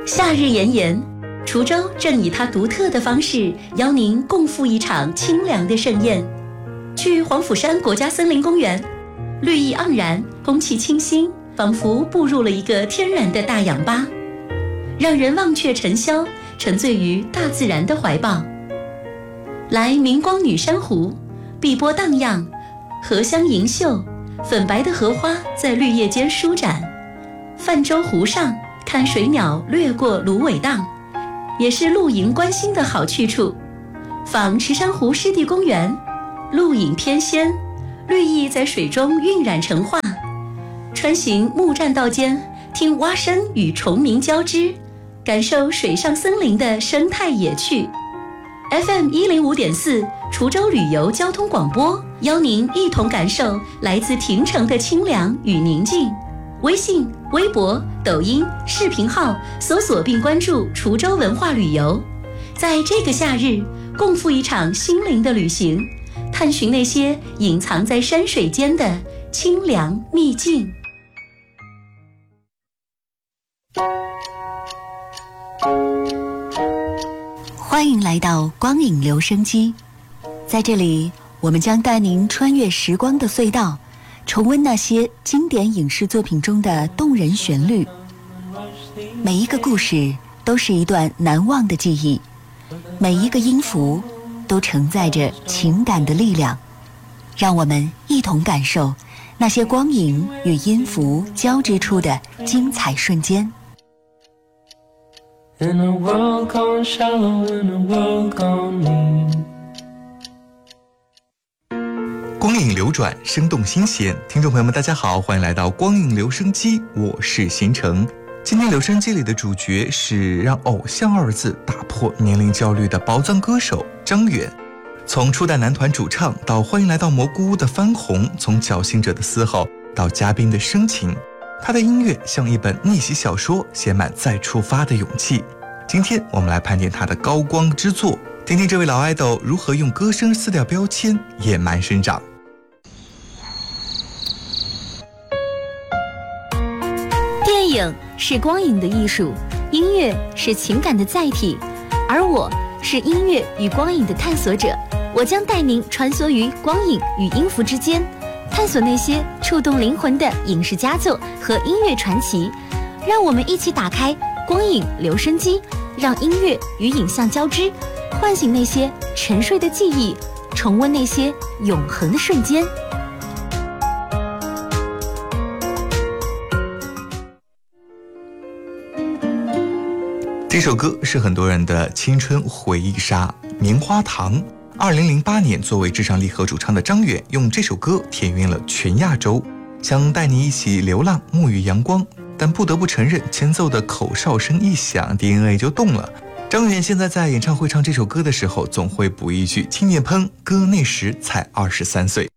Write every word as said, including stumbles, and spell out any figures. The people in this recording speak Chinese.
夏日炎炎，滁州正以它独特的方式邀您共赴一场清凉的盛宴。去黄甫山国家森林公园，绿意盎然，空气清新，仿佛步入了一个天然的大氧吧，让人忘却尘嚣，沉醉于大自然的怀抱。来明光女珊瑚，碧波荡漾，荷香盈袖，粉白的荷花在绿叶间舒展。泛舟湖上，看水鸟掠过芦苇荡，也是露营观星的好去处。访池珊瑚湿地公园，露影翩跹，绿意在水中晕染成画。穿行木栈道间，听蛙声与虫鸣交织，感受水上森林的生态野趣。F M 一零五点四滁州旅游交通广播，邀您一同感受来自亭城的清凉与宁静。微信、微博、抖音、视频号搜索并关注滁州文化旅游，在这个夏日，共赴一场心灵的旅行，探寻那些隐藏在山水间的清凉秘境。欢迎来到光影留声机，在这里，我们将带您穿越时光的隧道，重温那些经典影视作品中的动人旋律。每一个故事都是一段难忘的记忆，每一个音符都承载着情感的力量。让我们一同感受那些光影与音符交织出的精彩瞬间。 In a world gone shallow, in a world gone mean。 光影流转，生动新鲜。听众朋友们大家好，欢迎来到光影留声机，我是新城。今天留声机里的主角是让偶像二字打破年龄焦虑的宝藏歌手张远。从初代男团主唱到欢迎来到蘑菇屋的翻红，从侥幸者的嘶吼到嘉宾的深情，他的音乐像一本逆袭小说，写满再出发的勇气。今天我们来盘点他的高光之作，听听这位老爱豆如何用歌声撕掉标签，野蛮生长。 电影是光影的艺术，音乐是情感的载体，而我是音乐与光影的探索者。我将带您穿梭于光影与音符之间，探索那些触动灵魂的影视佳作和音乐传奇。让我们一起打开光影留声机，让音乐与影像交织，唤醒那些沉睡的记忆，重温那些永恒的瞬间。 这首歌是很多人的青春回忆杀，《棉花糖》。二零零八年，作为至上励合主唱的张远，用这首歌甜晕了全亚洲，想带你一起流浪，沐浴阳光。但不得不承认，前奏的口哨声一响 ，D N A 就动了。张远现在在演唱会唱这首歌的时候，总会补一句：“轻点喷，哥那时才二十三岁。”